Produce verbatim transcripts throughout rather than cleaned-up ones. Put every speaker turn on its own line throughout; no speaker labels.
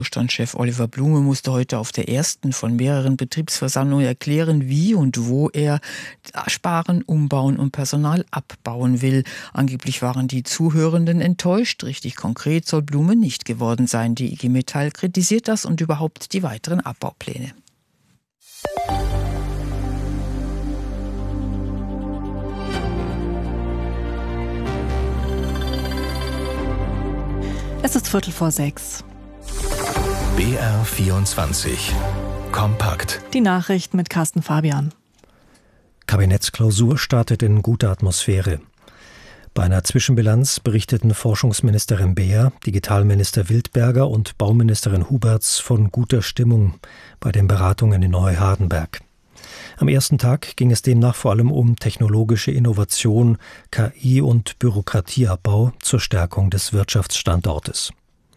Vorstandschef Oliver Blume musste heute auf der ersten von mehreren Betriebsversammlungen erklären, wie und wo er sparen, umbauen und Personal abbauen will. Angeblich waren die Zuhörenden enttäuscht. Richtig konkret soll Blume nicht geworden sein. Die I G Metall kritisiert das und überhaupt die weiteren Abbaupläne.
Es ist Viertel vor sechs.
B R vierundzwanzig. Kompakt.
Die Nachricht mit Carsten Fabian.
Kabinettsklausur startet in guter Atmosphäre. Bei einer Zwischenbilanz berichteten Forschungsministerin Beer, Digitalminister Wildberger und Bauministerin Huberts von guter Stimmung bei den Beratungen in Neu-Hardenberg. Am ersten Tag ging es demnach vor allem um technologische Innovation, K I und Bürokratieabbau zur Stärkung des Wirtschaftsstandortes.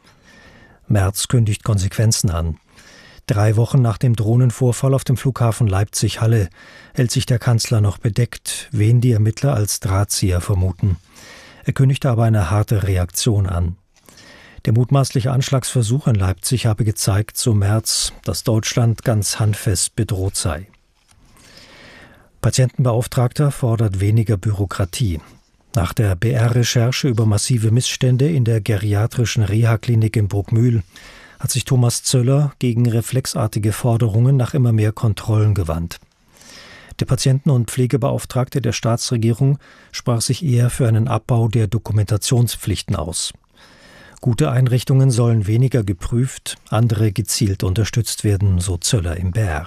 Merz kündigt Konsequenzen an. Drei Wochen nach dem Drohnenvorfall auf dem Flughafen Leipzig-Halle hält sich der Kanzler noch bedeckt, wen die Ermittler als Drahtzieher vermuten. Er kündigte aber eine harte Reaktion an. Der mutmaßliche Anschlagsversuch in Leipzig habe gezeigt, so Merz, dass Deutschland ganz handfest bedroht sei. Patientenbeauftragter fordert weniger Bürokratie. Nach der B R-Recherche über massive Missstände in der geriatrischen Reha-Klinik in Bruckmühl hat sich Thomas Zöller gegen reflexartige Forderungen nach immer mehr Kontrollen gewandt. Der Patienten- und Pflegebeauftragte der Staatsregierung sprach sich eher für einen Abbau der Dokumentationspflichten aus. Gute Einrichtungen sollen weniger geprüft, andere gezielt unterstützt werden, so Zöller im B R.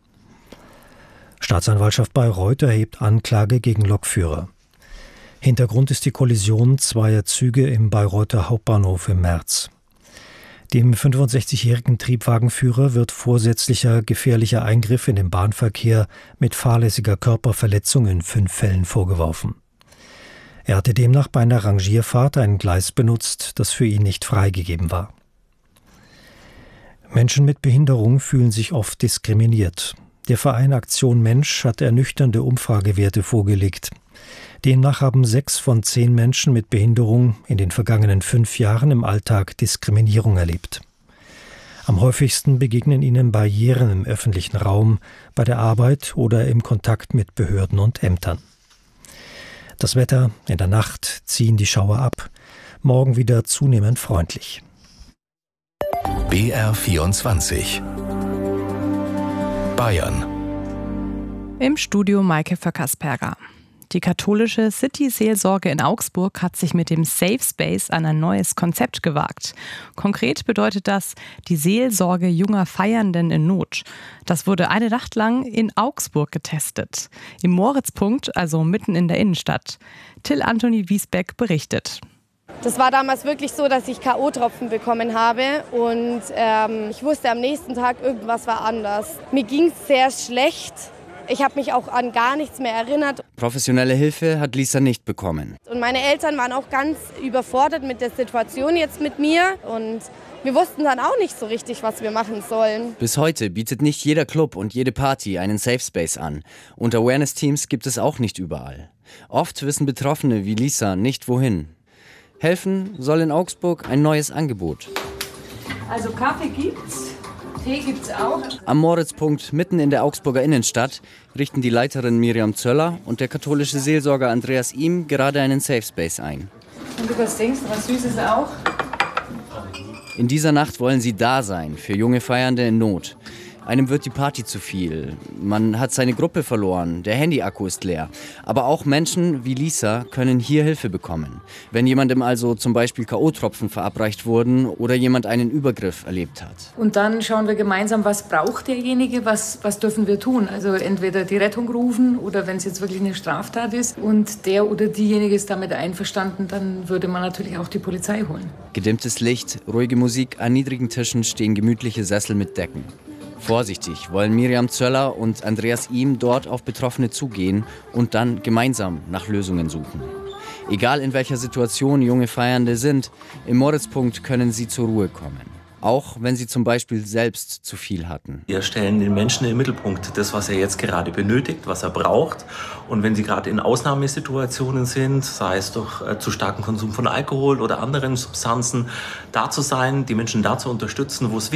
Staatsanwaltschaft Bayreuth erhebt Anklage gegen Lokführer. Hintergrund ist die Kollision zweier Züge im Bayreuther Hauptbahnhof im März. Dem fünfundsechzigjährigen Triebwagenführer wird vorsätzlicher gefährlicher Eingriff in den Bahnverkehr mit fahrlässiger Körperverletzung in fünf Fällen vorgeworfen. Er hatte demnach bei einer Rangierfahrt ein Gleis benutzt, das für ihn nicht freigegeben war. Menschen mit Behinderung fühlen sich oft diskriminiert. Der Verein Aktion Mensch hat ernüchternde Umfragewerte vorgelegt. Demnach haben sechs von zehn Menschen mit Behinderung in den vergangenen fünf Jahren im Alltag Diskriminierung erlebt. Am häufigsten begegnen ihnen Barrieren im öffentlichen Raum, bei der Arbeit oder im Kontakt mit Behörden und Ämtern. Das Wetter: in der Nacht ziehen die Schauer ab, morgen wieder zunehmend freundlich.
B R vierundzwanzig. Bayern.
Im Studio Maike Vöckersperger. Die katholische City-Seelsorge in Augsburg hat sich mit dem Safe Space an ein neues Konzept gewagt. Konkret bedeutet das die Seelsorge junger Feiernden in Not. Das wurde eine Nacht lang in Augsburg getestet. Im Moritzpunkt, also mitten in der Innenstadt. Till Anthony Wiesbeck berichtet.
Das war damals wirklich so, dass ich K O-Tropfen bekommen habe und ähm, ich wusste am nächsten Tag, irgendwas war anders. Mir ging es sehr schlecht. Ich habe mich auch an gar nichts mehr erinnert.
Professionelle Hilfe hat Lisa nicht bekommen.
Und meine Eltern waren auch ganz überfordert mit der Situation jetzt mit mir. Und wir wussten dann auch nicht so richtig, was wir machen sollen.
Bis heute bietet nicht jeder Club und jede Party einen Safe Space an. Und Awareness-Teams gibt es auch nicht überall. Oft wissen Betroffene wie Lisa nicht wohin. Helfen soll in Augsburg ein neues Angebot.
Also Kaffee gibt's, Tee gibt's auch.
Am Moritzpunkt mitten in der Augsburger Innenstadt richten die Leiterin Miriam Zöller und der katholische Seelsorger Andreas Ihm gerade einen Safe Space ein.
Und du was denkst, was Süßes auch?
In dieser Nacht wollen sie da sein für junge Feiernde in Not. Einem wird die Party zu viel. Man hat seine Gruppe verloren. Der Handyakku ist leer. Aber auch Menschen wie Lisa können hier Hilfe bekommen. Wenn jemandem also zum Beispiel K O-Tropfen verabreicht wurden oder jemand einen Übergriff erlebt hat.
Und dann schauen wir gemeinsam, was braucht derjenige, was, was dürfen wir tun. Also entweder die Rettung rufen oder wenn es jetzt wirklich eine Straftat ist und der oder diejenige ist damit einverstanden, dann würde man natürlich auch die Polizei holen.
Gedimmtes Licht, ruhige Musik, an niedrigen Tischen stehen gemütliche Sessel mit Decken. Vorsichtig wollen Miriam Zöller und Andreas Ihm dort auf Betroffene zugehen und dann gemeinsam nach Lösungen suchen. Egal in welcher Situation junge Feiernde sind, im Moritzpunkt können sie zur Ruhe kommen. auch wenn sie zum Beispiel selbst zu viel hatten.
Wir stellen den Menschen in den Mittelpunkt, das, was er jetzt gerade benötigt, was er braucht. Und wenn sie gerade in Ausnahmesituationen sind, sei es durch äh, zu starken Konsum von Alkohol oder anderen Substanzen, da zu sein, die Menschen da zu unterstützen, wo es